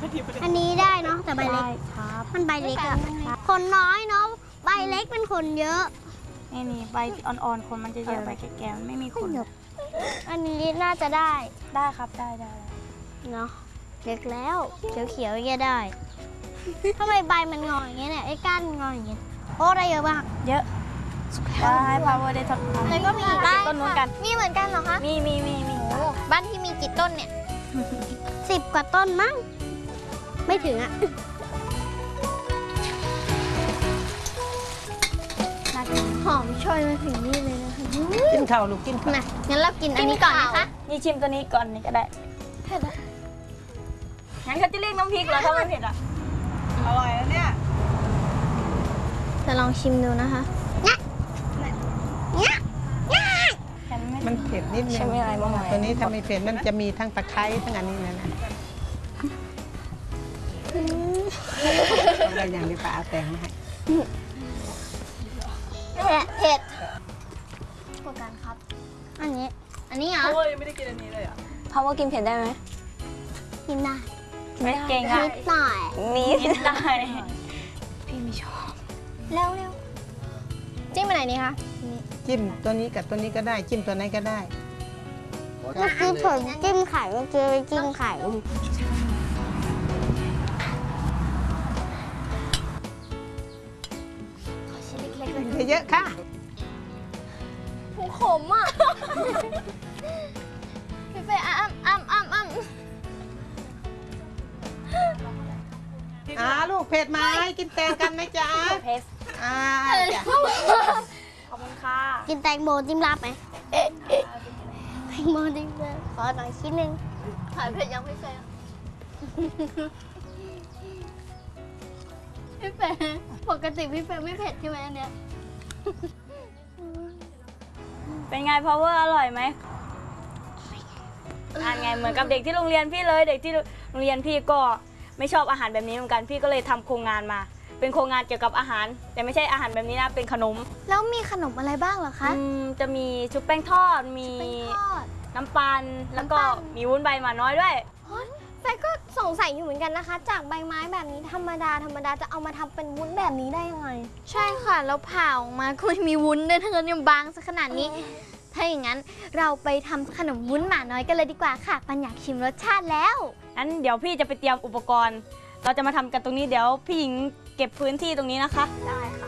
อันนี้ได้เนาะแต่ใบเล็กมันใบเล็กอะคนน้อยเนาะใบเล็กเป็นคนเยอะนี่ใบอ่อนๆคนมันจะเยอะใบแก่ๆมันไม่มีคนอันนี้น่าจะได้ครับได้เนาะเล็กแล้วเขียวๆอย่างเงี้ยได้ทำไมใบมันงออย่างเงี้ยเนี่ยไอ้ก้านงออย่างเงี้ยโอ้ได้เยอะมากเยอะได้พาวเวอร์ได้ทักเลยก็มีต้นนู้นกันมีเหมือนกันเหรอคะมีบ้านที่มีกี่ต้นเนี่ย10 กว่าต้นมั้งไม่ถึงอะหอมโชยมาถึงนี่เลยนะคะกินข้าวลูกกินข้าวงั้นเรากินอันนี้ก่อนนะคะนี่ชิมตัวนี้ก่อนนี่ก็ได้เผ็ดอะงั้นเขาจะเรียกน้ำพริกเหรอถ้าไม่เผ็ดอ่ะอร่อยแล้วเนี่ยจะลองชิมดูนะคะมันเผ็ดนิดนึงใช่ไหมอะไรบ้างตัวนี้ถ้าไม่เผ็ดมันจะมีทั้งตะไคร้ทั้งอันนี้นะอะไรอย่างที่ป้าแต่งให้เผ็ดกว่ากันครับอันนี้เหรอโอ้ยไม่ได้กินอันนี้เลยอ่ะพาวเวอร์กินเผ็ดได้ไหมกินได้ไม่เก่งค่ะนิดหน่อยนิดหน่อยพี่ไม่ชอบเร็วจิ้มไปไหนนี่คะจิ้มตัวนี้กับตัวนี้ก็ได้จิ้มตัวไหนก็ได้เมื่อกี้ผมจิ้มไข่เมื่อกี้ไปจิ้มไข่เยอะค่ะหูขมอ่ะพี่เฟย์ลูกเผ็ดไหมกินแตงกันไหมจ๊ะเผ็ดขอบคุณค่ะกินแตงโมจิ้มลาบไหมแตงโมจิ้มลาบขอหน่อยชิ้นหนึ่งถ่ายเผ็ดยังพี่เฟย์ปกติพี่เฟย์ไม่เผ็ดใช่ไหมอันเนี้ยเป็นไงพาวเวอร์อร่อยไหมไงเหมือนกับเด็กที่โรงเรียนพี่เลยเด็กที่โรงเรียนพี่ก็ไม่ชอบอาหารแบบนี้เหมือนกันพี่ก็เลยทำโครงงานมาเป็นโครงงานเกี่ยวกับอาหารแต่ไม่ใช่อาหารแบบนี้นะเป็นขนมแล้วมีขนมอะไรบ้างเหรอคะจะมีชุบแป้งทอดมีน้ำปันแล้วก็มีวุ้นใบหมาน้อยด้วยแฟก็สงสัยอยู่เหมือนกันนะคะจากใบไม้แบบนี้ธรรมดาจะเอามาทำเป็นวุ้นแบบนี้ได้ยังไงใช่ค่ะแล้วผ่าออกมาก็ไม่มีวุ้นด้วยทั้งนั้นยังบางซะขนาดนี้ถ้าอย่างนั้นเราไปทำขนมวุ้นหมาน้อยกันเลยดีกว่าค่ะปันอยากชิมรสชาติแล้วงั้นเดี๋ยวพี่จะไปเตรียมอุปกรณ์เราจะมาทำกันตรงนี้เดี๋ยวพี่หญิงเก็บพื้นที่ตรงนี้นะคะได้ค่ะ